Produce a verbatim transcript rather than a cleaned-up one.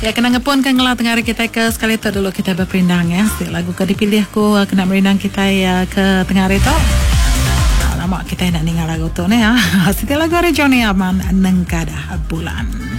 Ya, kena ngepon kan ngelah tengah hari kita ke sekali tu dulu kita berperindang ya. Setiap lagu ke dipilih ku kena merindang kita ya ke tengah hari tu. Nah, lama kita nak dengar lagu tu ni ya. Setiap lagu hari Johnny Aman Nengkadah Bulan.